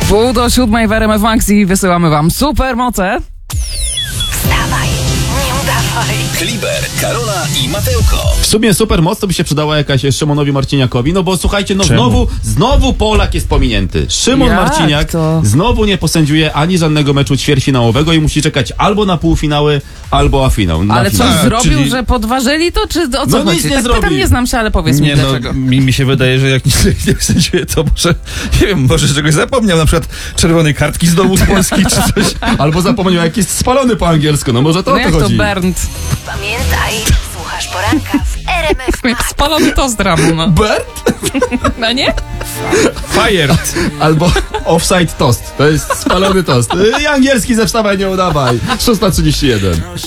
6:30 w RMF Max i wysyłamy wam supermoce. Wstawaj, nie udawaj. Kliber, Karola i Matełko. W sumie super moc to by się przydała jakaś Szymonowi Marciniakowi, no bo słuchajcie, no Czemu? znowu Polak jest pominięty. Szymon Jak Marciniak to? znowu nie posędziuje ani żadnego meczu ćwierćfinałowego i musi czekać albo na półfinały, albo na finał. Ale coś finał. zrobił, Czyli- że podważyli to, czy o co No chodzi? nic nie Tak pytam, zrobił. nie znam się, ale powiedz mi Nie, no, dlaczego. mi się wydaje, że jak nie sędziuje, to może, nie wiem, może czegoś zapomniał, na przykład czerwonej kartki znowu z Polski, czy coś. Albo zapomniał, jak jest spalony po angielsku, no może to No o to jak to chodzi. Bernd? Pamiętaj, słuchasz poranka w RMF Max. Spalony tost rano, no. Bert? No nie? Fired. Albo offside toast. To jest spalony toast. I angielski ze wstawaj, nie udawaj. 6:31.